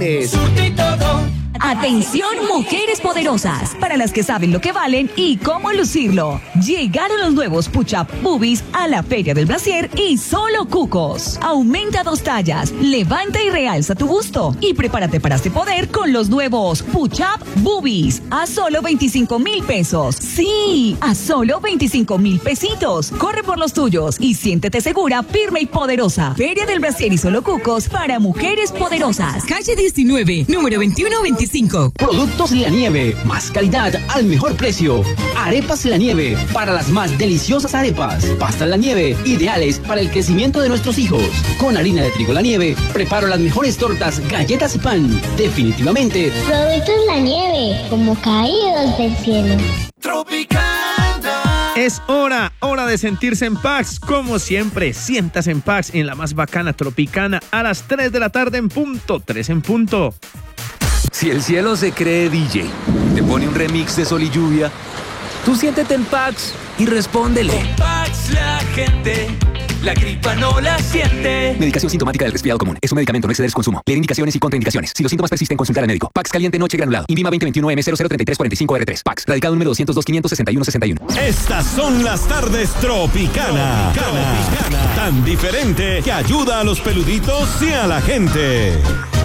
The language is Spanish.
Atención, mujeres poderosas, para las que saben lo que valen y cómo lucirlo. Llegaron los nuevos Push-Up Boobies a la Feria del Brasier y solo cucos. Aumenta 2 tallas, levanta y realza tu busto y prepárate para este poder con los nuevos Push-Up Boobies a solo 25,000 pesos. Sí, a solo 25,000 pesitos. Corre por los tuyos y siéntete segura, firme y poderosa. Feria del Brasier y solo cucos para mujeres poderosas. Calle 19, número 2125. Productos La Nieve, más calidad al mejor precio. Arepas La Nieve, para las más deliciosas arepas. Pastas La Nieve, ideales para el crecimiento de nuestros hijos. Con harina de trigo La Nieve, preparo las mejores tortas, galletas y pan. Definitivamente. Productos La Nieve, como caídos del cielo. Tropicana. Es hora de sentirse en Pax. Como siempre, siéntase en Pax en la más bacana Tropicana a las 3 de la tarde en punto, 3 en punto. Si el cielo se cree DJ, te pone un remix de Sol y Lluvia, tú siéntete en Pax y respóndele. Con Pax la gente, la gripa no la siente. Medicación sintomática del resfriado común. Es un medicamento, no exceder su consumo. Leer indicaciones y contraindicaciones. Si los síntomas persisten, consultar al médico. Pax caliente noche granulado. Invima 2021M003345R3. Pax. Radicado número 202-561-61. Estas son las tardes Tropicana. Tan diferente que ayuda a los peluditos y a la gente.